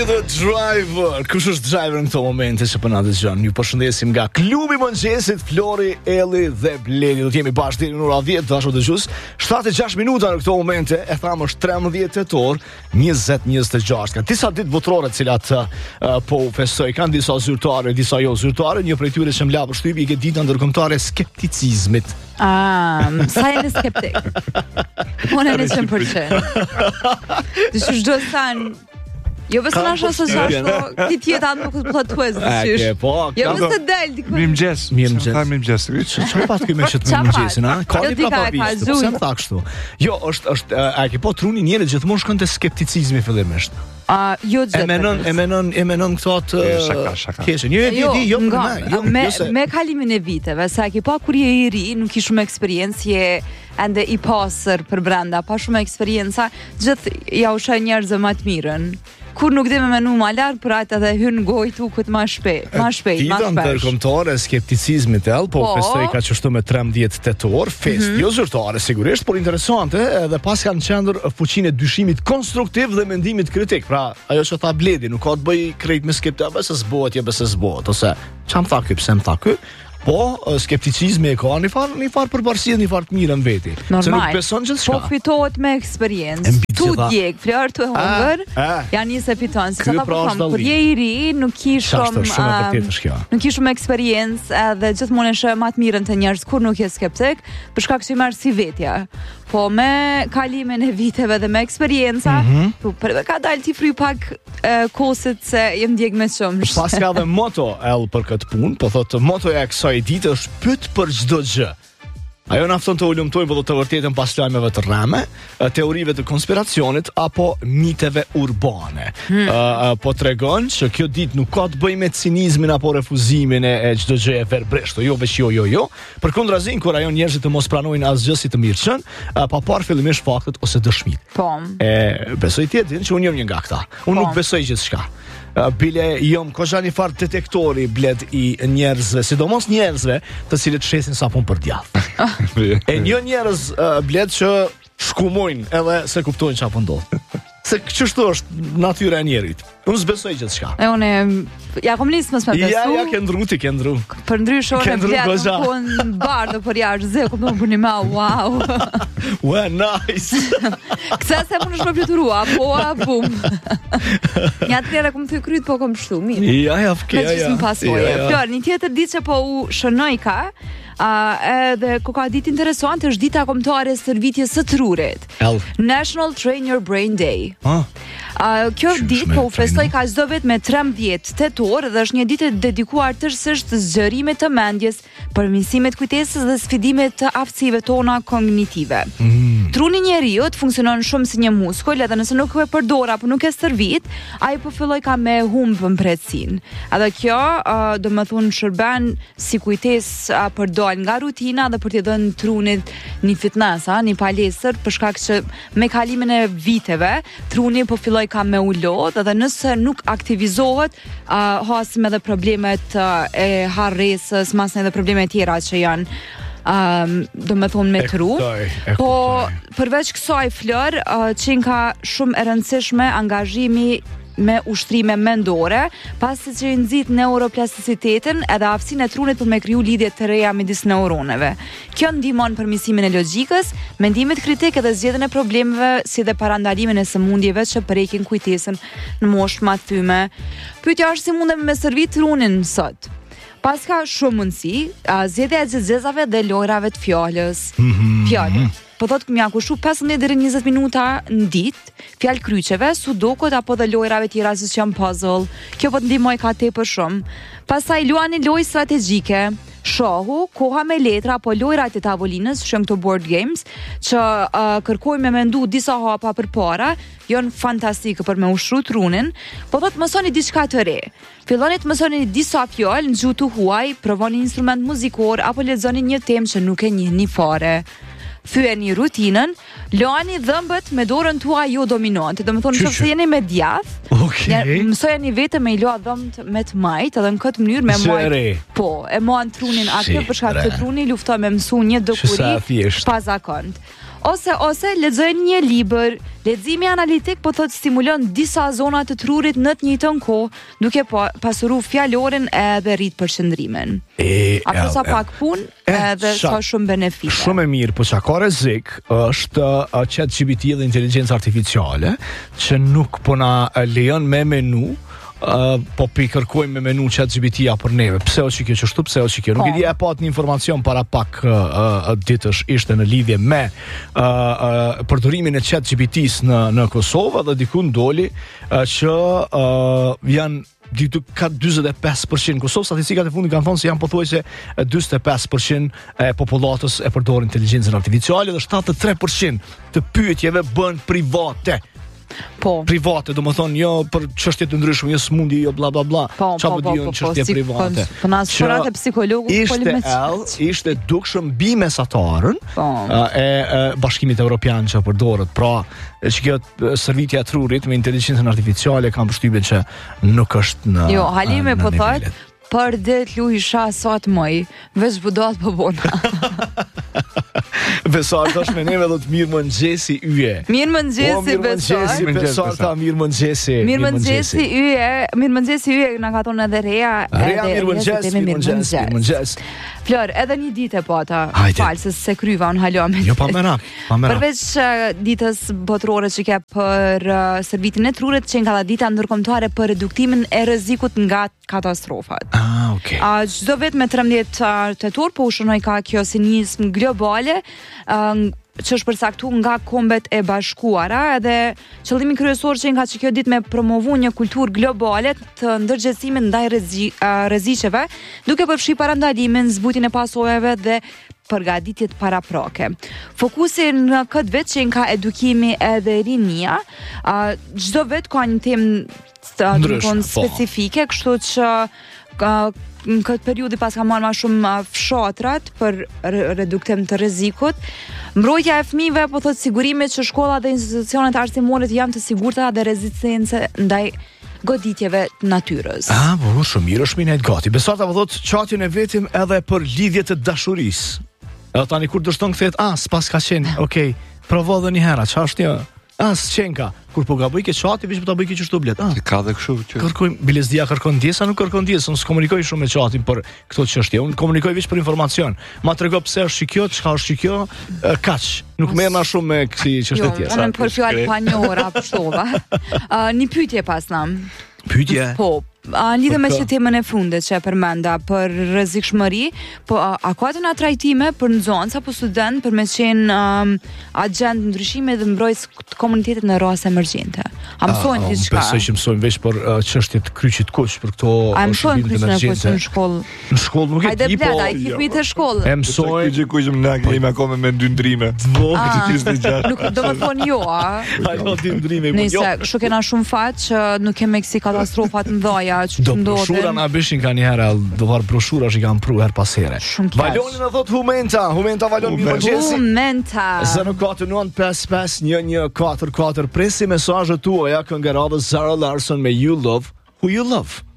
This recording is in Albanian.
The Driver. Kush është driver në këto momente që përna të gjënë? Ju përshëndesim nga klubi mëngjesit, Flori, Elli dhe Bledi. Do t'jemi bashkë deri në ora 10, dashur dëgjues. 76 minuta në këto momente, e thamë është 13 tetor 2026. Ka disa ditë botërore të cilat po festoj. Kanë disa zyrtare, disa jo zyrtare. Një prej tyre që më la përshtypje ke ditën ndërkombëtare skepticizmit. Sa jeni skeptik? Unë në 100%. Dëshu çdo san. Jo vetëm ashtu se ashtu, ti tjeta nuk të plot tuaz dëshish. Jo vetëm dal diku. Mirëmëngjes. Çfarë pat këtu me shit mëngjesin, a? Ka një propozim. Pse më tha kështu? Jo, është a ke po truni njerëz gjithmonë shkon te skepticizmi fillimisht. Jo gjithë. E menon këto të keqen. Jo, me kalimin e viteve, sa ke pa kur je i ri, nuk ke shumë eksperiencë, ende i pasër për brenda, pa shumë eksperienca, gjithë ja u shoj njerëz më të mirën. Kur nuk dhe me menu ma larë, për atë edhe hynë gojë tukët ma shpejt, ma shpesh. Ditën ndërkombëtare skepticizmit po festoj ka qështu me 13 tetor, fest, jo zyrtare sigurisht, por interesante, edhe pas kanë qendër fuqinë e dyshimit konstruktiv dhe mendimit kritik. Pra, ajo që tha Bledi, nuk ka të bëj krejt me skepta, bese s'bohet, ose çam tha ky, pse më tha ky? Po, skepticizmi e ka një farë përparësi dhe një farë të mirë në veti. Normal. Se nuk beson gjithçka. Po fitohet me eksperiencë. Tu djeg, flër të hongër, janë njëse fiton. Si ta përfam, kur je i ri, nuk ki shumë eksperiencë edhe gjithmonë e shë ma të mirën të njerëz kur nuk je skeptik, për shkak që i marrë si vetja. Po me kalimin e viteve dhe me eksperienca, ka dalë ti fry pak kosit se jem djeg me shumë. Pas ka dhe moto për këtë punë, po thotë motoja e kësaj dite është pyet për çdo gjë. Ajo na fton të ulumtojmë po do të vërtetën pas lajmeve të rreme, teorive të konspiracionit apo miteve urbane. Po tregon që kjo ditë nuk ka të bëjë me cinizmin apo refuzimin e çdo gjëje verbresht, jo veç jo. Përkundrazi kur ajo njerëzit të mos pranojnë asgjë si të mirëçën, pa parë fillimisht faktet ose dëshmitë. Po. Besoj tjetrin që unë jam një nga këta. Unë nuk besoj gjithçka. Bile jom kosha një farë detektori Bled i njerëzve, sidomos njerëzve të cilët shesin sapun për djath. E një njerëz Bled që shkumojnë edhe se kuptojnë çfarë po ndodh. Se kështu është natyra e njerit. Unë s'besoj gjithçka. Ja kom nisë mësë me besu. Ja, ke ndru. Për ndrysh ore Bled në punë bardë për jashtë zë, kom në puni ma, wow. Ua, nice. Kësa se më nëshme pjeturua, bum. Një atë tjera kom të kryt, po kom shtu, mirë. Ja, Flor, një tjetër ditë që po u shënoj ka, edhe ko ka ditë interesante është dita kombëtare e stërvitjes së trurit. National Train Your Brain Day. Kjo ditë po u festoj ka çdo vit me 13 tetor dhe është një ditë dedikuar tërësisht zgjerimit të mendjes, përmirësimit kujtesës dhe sfidimit të aftësive tona kognitive. Truni i njeriut funksionon shumë si një muskull, edhe nëse nuk e përdor apo nuk e stërvit, ai po filloj ka me humb mbretësinë. Edhe kjo do të thonë shërben si kujtesë për dal nga rutina dhe për t'i dhënë trunit një fitness, një palestër, për shkak që me kalimin e viteve truni po filloi ka me u lodh dhe nëse nuk aktivizohet, hasim edhe problemet e harresës, masën edhe probleme tjera që janë do me thonë me tru. Po përveç kësaj Flor, që ka shumë e rëndësishme angazhimi me ushtrime mendore, pasi që i nxit neuroplasticitetin edhe aftësinë e trunit për me kriju lidhje të reja midis neuroneve. Kjo ndihmon përmirësimin e logjikës, mendimit kritik edhe zgjedhjen e problemeve, si dhe parandalimin e sëmundjeve që prekin kujtesën në moshë më të thyme. Pyetja është si mundem me servit trunin sot. Pas ka shumë mundësi, zgjedhja e zezave dhe lojrave të fjalës. Fjalë. Po thotë këmë jakushu 15 deri 20 minuta në ditë, fjalë kryqeve, sudokut apo dhe lojrave tjera si që janë puzzle. Kjo po të ndihmoj ka tepër shumë. Pastaj luani lojë strategjike, shohu, koha me letra apo lojrat e tavolinës, shumë këto board games, që kërkojnë me mendu disa hapa për para, janë fantastike për me ushtru trunin, po thotë mësoni diçka të re. Filloni të mësoni disa fjalë në gjuhë huaj, provoni instrument muzikor apo lexoni një temë që nuk e njihni fare. Thyeni rutinën, lani dhëmbët me dorën tuaj jo dominante. Do të thonë nëse jeni me djath, mësojeni vetëm me i la dhëmbët me të majt, edhe në këtë mënyrë me majt. Po, e moan trunin atë për shkak të truni luftoj me mësu një dokuri pa zakont. Ose lexojnë një libër. Leximi analitik po thotë stimulon disa zona të trurit në të njëjtën kohë, duke pasuruar fjalorin edhe rrit përqendrimin. Apo sa pak punë edhe sa shumë benefite. Shumë e mirë, po çka ka rrezik është ChatGPT dhe inteligjenca artificiale që nuk po na lejon me menu. Po kërkojmë me menu ChatGPT-a për neve. Pse o që kjo qështu, pse o që kjo. Nuk e di e pat një informacion para pak ditësh ishte në lidhje me përdorimin e ChatGPT-s në Kosovë dhe dikun doli që janë ka 45%. Kosovë statistikat e fundit kanë thonë se janë pothuajse 45% e popullatës e përdorin inteligjencën artificiale dhe 73% të pyetjeve bën private. Private, do më thonë, jo për çështje të ndryshme, jo smundi, jo bla bla bla. Çfarë do diun çështje private. Po na sforat e psikologut ishte dukshëm mbi mesatarën e Bashkimit Evropian që përdoret. Pra, që kjo shërbitja e trurit me inteligjencën artificiale kam përshtypjen që nuk është në. Jo, Halime po thotë për det luisha sot moj, veç budot po bona. Besar tash me neve do të mirë mëngjesi yje. Mirë mëngjesi Besar. Mirë mëngjesi yje na ka thonë edhe Rea. Mirë mëngjes. Flor, edhe një ditë po ata. False se kryva unë halome. Jo pa merak. Përveç ditës botërore që ka për servitin e trurit, që nga dita ndërkombëtare për reduktimin e rrezikut nga katastrofat. Okay. Çdo vit me 13 tetor po u shënoi ka kjo sinizm globale, që është përcaktuar nga Kombet e Bashkuara, edhe qëllimi kryesor që nga kjo ditë me promovu një kulturë globale të ndërgjegjësimit ndaj rreziqeve, duke përfshi parandalimin, zbutjen e pasojave dhe përgatitjet paraprake. Fokusi në këtë vit që ka edukimi edhe rinia, çdo vit ka një temë specifike, kështu që në këtë periudhë pas ka marrë më shumë fshatrat për reduktim të rrezikut. Mbrojtja e fëmijëve, po thotë sigurimet që shkollat dhe institucionet arsimore janë të sigurta dhe rezistence ndaj goditjeve të natyrës. Po shumë mirë, është minet gati. Besata po thotë çatjen e vetim edhe për lidhjet të dashurisë. Edhe tani kur dështon kthehet, s'pas ka qenë, okay, provo edhe një herë, çfarë është kjo? S'qenka, kur po gaboj ke çati, veç po ta bëj ke çështu blet. Ka dhe kështu që kërkojmë bilezdia, kërkon ndjesa, nuk kërkon ndjesë, unë s'komunikoj shumë me çatin për këto çështje. Unë komunikoj veç për informacion. Ma trego pse është kjo, çka është kjo, kaq. Nuk merrna shumë me kësi çështje tjera. Unë për fjalë pa njohura pshtova. Një pyetje pasna. Pyetje? Po. Lidhe me që temën e fundet që e përmenda për rrezikshmëri, po a ka të na trajtime për nxënës apo student për me qenë agent ndryshime dhe mbrojtës të komunitetit në raste emergjente? A mësojnë diçka? Besoj që mësojnë veç për çështjet kryqit kuq për këto shërbime emergjente në shkollë. Në shkollë nuk e di, po. Ai kipit të shkollë. E mësojnë kuq na kemi akoma me dy ndrime. Nuk do të thonë jo, Ajo dy ndrime. Nëse kështu kena shumë fat që nuk kemi kësi katastrofat mëdha. Do broshura na bëshin ka një herë, do var broshura që kanë pru her pas here. Valoni na thot Humenta Valon mirë mëngjesi. Humenta 0495511444 presi mesazhet tuaja këngë radhës Zara Larsson me You Love Who You Love.